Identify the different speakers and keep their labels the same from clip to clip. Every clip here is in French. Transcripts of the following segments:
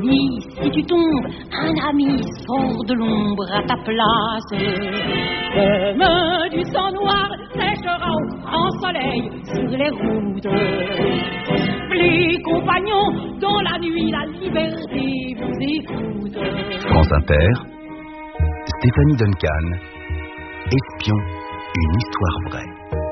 Speaker 1: dis, si tu tombes, un ami sort de l'ombre à ta place. Comme du sang noir séchera au grand soleil sur les routes. Les compagnons, dans la nuit, la liberté vous écoute.
Speaker 2: France Inter, Stéphanie Duncan, Espion, une histoire vraie.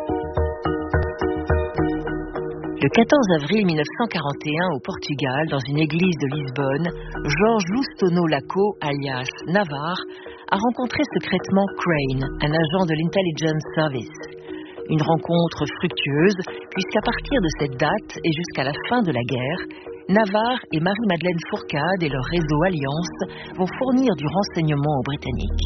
Speaker 3: Le 14 avril 1941, au Portugal, dans une église de Lisbonne, Jorge Lustono Laco, alias Navarre, a rencontré secrètement Crane, un agent de l'Intelligence Service. Une rencontre fructueuse, puisqu'à partir de cette date et jusqu'à la fin de la guerre, Navarre et Marie-Madeleine Fourcade et leur réseau Alliance vont fournir du renseignement aux Britanniques.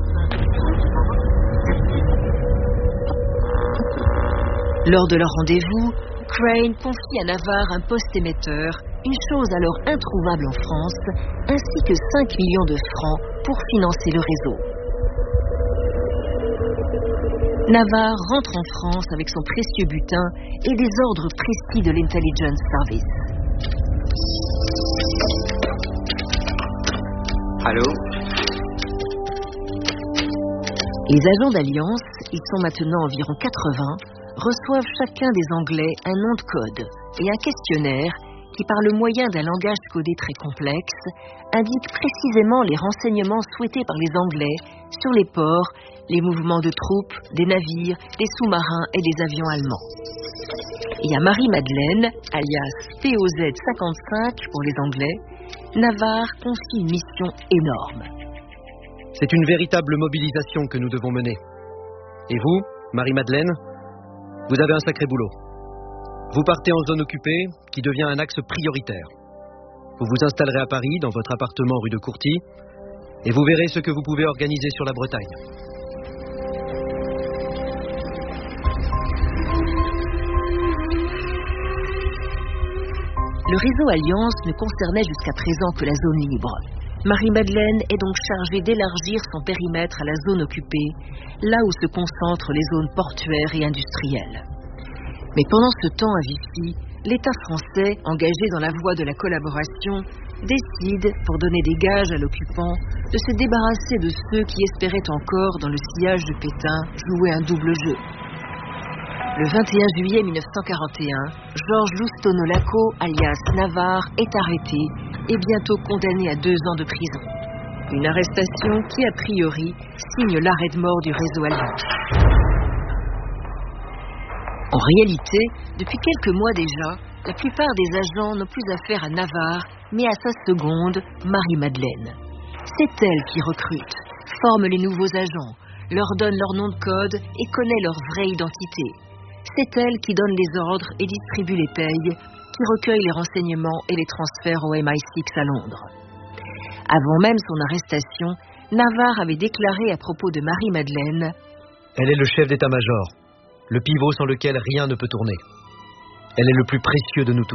Speaker 3: Lors de leur rendez-vous, Crane confie à Navarre un poste émetteur, une chose alors introuvable en France, ainsi que 5 millions de francs pour financer le réseau. Navarre rentre en France avec son précieux butin et des ordres précis de l'Intelligence Service.
Speaker 4: Allô ?
Speaker 3: Les agents d'Alliance, ils sont maintenant environ 80, reçoivent chacun des Anglais un nom de code et un questionnaire qui, par le moyen d'un langage codé très complexe, indique précisément les renseignements souhaités par les Anglais sur les ports, les mouvements de troupes, des navires, des sous-marins et des avions allemands. Et à Marie-Madeleine, alias POZ 55 pour les Anglais, Navarre confie une mission énorme.
Speaker 5: C'est une véritable mobilisation que nous devons mener. Et vous, Marie-Madeleine, vous avez un sacré boulot. Vous partez en zone occupée, qui devient un axe prioritaire. Vous vous installerez à Paris, dans votre appartement rue de Courty, et vous verrez ce que vous pouvez organiser sur la Bretagne.
Speaker 3: Le réseau Alliance ne concernait jusqu'à présent que la zone libre. Marie-Madeleine est donc chargée d'élargir son périmètre à la zone occupée, là où se concentrent les zones portuaires et industrielles. Mais pendant ce temps à Vichy, l'État français, engagé dans la voie de la collaboration, décide, pour donner des gages à l'occupant, de se débarrasser de ceux qui espéraient encore, dans le sillage de Pétain, jouer un double jeu. Le 21 juillet 1941, Jorge Lustono Laco, alias Navarre, est arrêté et bientôt condamné à 2 ans de prison. Une arrestation qui, a priori, signe l'arrêt de mort du réseau Alliance. En réalité, depuis quelques mois déjà, la plupart des agents n'ont plus affaire à Navarre, mais à sa seconde, Marie-Madeleine. C'est elle qui recrute, forme les nouveaux agents, leur donne leur nom de code et connaît leur vraie identité. C'est elle qui donne les ordres et distribue les payes, qui recueille les renseignements et les transfère au MI6 à Londres. Avant même son arrestation, Navarre avait déclaré à propos de Marie-Madeleine «
Speaker 5: Elle est le chef d'état-major, le pivot sans lequel rien ne peut tourner. Elle est le plus précieux de nous tous. »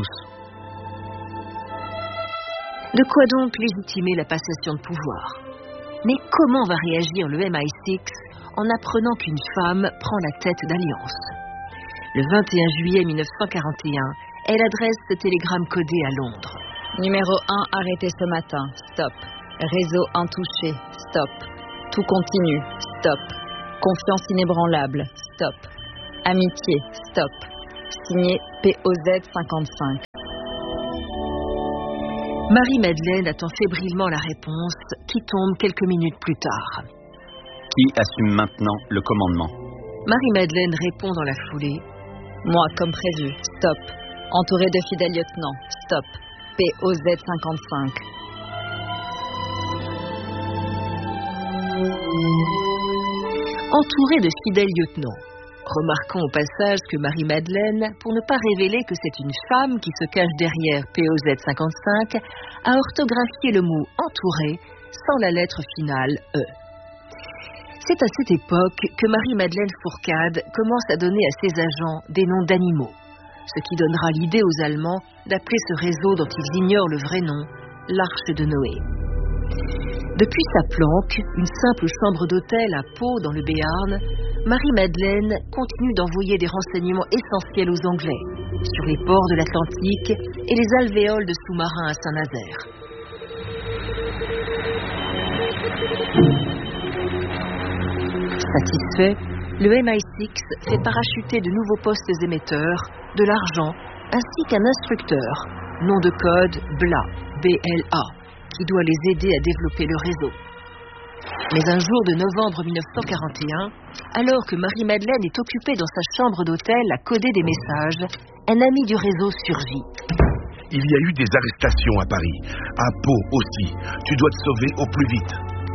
Speaker 3: De quoi donc légitimer la passation de pouvoir ? Mais comment va réagir le MI6 en apprenant qu'une femme prend la tête d'Alliance ? Le 21 juillet 1941, elle adresse ce télégramme codé à Londres.
Speaker 6: Numéro 1 arrêté ce matin, stop. Réseau intouché, stop. Tout continue, stop. Confiance inébranlable, stop. Amitié, stop. Signé POZ 55.
Speaker 3: Marie-Madeleine attend fébrilement la réponse qui tombe quelques minutes plus tard.
Speaker 4: Qui assume maintenant le commandement ?
Speaker 3: Marie-Madeleine répond dans la foulée.
Speaker 6: Moi, comme prévu, stop. Entouré de fidèles lieutenants, stop. POZ 55.
Speaker 3: Entouré de fidèles lieutenants. Remarquons au passage que Marie-Madeleine, pour ne pas révéler que c'est une femme qui se cache derrière POZ 55, a orthographié le mot entouré sans la lettre finale E. C'est à cette époque que Marie-Madeleine Fourcade commence à donner à ses agents des noms d'animaux, ce qui donnera l'idée aux Allemands d'appeler ce réseau dont ils ignorent le vrai nom, l'Arche de Noé. Depuis sa planque, une simple chambre d'hôtel à Pau dans le Béarn, Marie-Madeleine continue d'envoyer des renseignements essentiels aux Anglais sur les ports de l'Atlantique et les alvéoles de sous-marins à Saint-Nazaire. Satisfait, le MI6 fait parachuter de nouveaux postes émetteurs, de l'argent, ainsi qu'un instructeur, nom de code BLA, B-L-A, qui doit les aider à développer le réseau. Mais un jour de novembre 1941, alors que Marie-Madeleine est occupée dans sa chambre d'hôtel à coder des messages, un ami du réseau surgit.
Speaker 7: Il y a eu des arrestations à Paris, à Pau aussi. Tu dois te sauver au plus vite.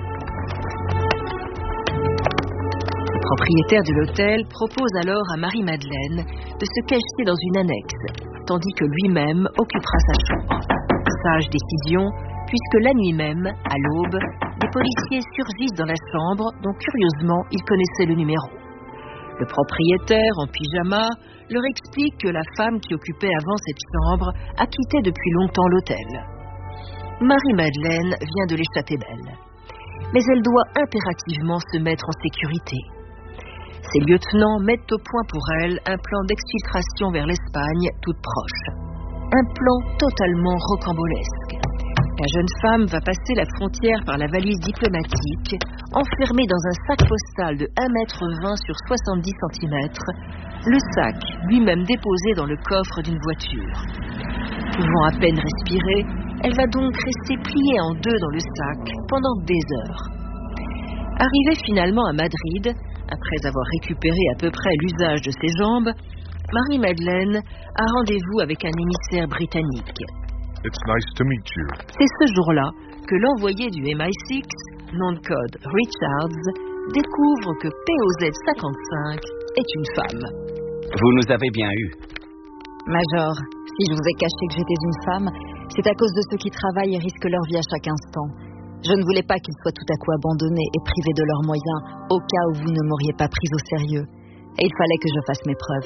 Speaker 3: Le propriétaire de l'hôtel propose alors à Marie-Madeleine de se cacher dans une annexe, tandis que lui-même occupera sa chambre. Sage décision, puisque la nuit même, à l'aube, des policiers surgissent dans la chambre dont curieusement ils connaissaient le numéro. Le propriétaire, en pyjama, leur explique que la femme qui occupait avant cette chambre a quitté depuis longtemps l'hôtel. Marie-Madeleine vient de l'échapper belle. Mais elle doit impérativement se mettre en sécurité. Ses lieutenants mettent au point pour elle un plan d'exfiltration vers l'Espagne toute proche. Un plan totalement rocambolesque. La jeune femme va passer la frontière par la valise diplomatique, enfermée dans un sac postal de 1,20 m sur 70 cm, le sac lui-même déposé dans le coffre d'une voiture. Pouvant à peine respirer, elle va donc rester pliée en deux dans le sac pendant des heures. Arrivée finalement à Madrid, après avoir récupéré à peu près l'usage de ses jambes, Marie-Madeleine a rendez-vous avec un émissaire britannique.
Speaker 7: It's nice to meet you.
Speaker 3: C'est ce jour-là que l'envoyé du MI6, nom de code Richards, découvre que POZ 55 est une femme.
Speaker 4: Vous nous avez bien eu.
Speaker 6: Major, si je vous ai caché que j'étais une femme, c'est à cause de ceux qui travaillent et risquent leur vie à chaque instant. Je ne voulais pas qu'ils soient tout à coup abandonnés et privés de leurs moyens, au cas où vous ne m'auriez pas prise au sérieux. Et il fallait que je fasse mes preuves.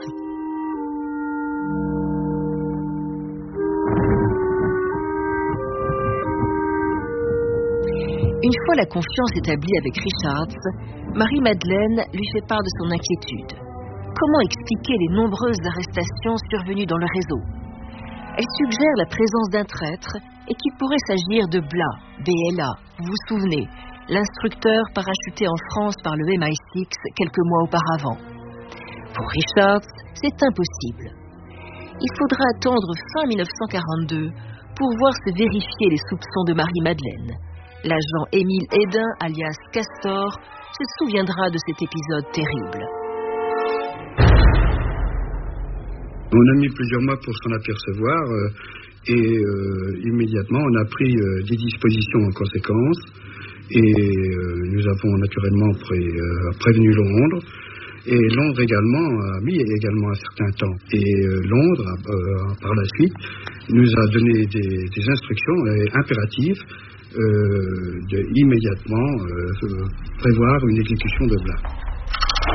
Speaker 3: Une fois la confiance établie avec Richards, Marie-Madeleine lui fait part de son inquiétude. Comment expliquer les nombreuses arrestations survenues dans le réseau? Elle suggère la présence d'un traître et qu'il pourrait s'agir de Bla, B-L-A, vous vous souvenez, l'instructeur parachuté en France par le MI6 quelques mois auparavant. Pour Richards, c'est impossible. Il faudra attendre fin 1942 pour voir se vérifier les soupçons de Marie-Madeleine. L'agent Émile Hédin, alias Castor, se souviendra de cet épisode terrible.
Speaker 8: On a mis plusieurs mois pour s'en apercevoir et immédiatement on a pris des dispositions en conséquence et nous avons naturellement prévenu Londres. Et Londres également a mis également un certain temps. Et Londres, par la suite, nous a donné des instructions impératives de immédiatement prévoir une exécution de Bla.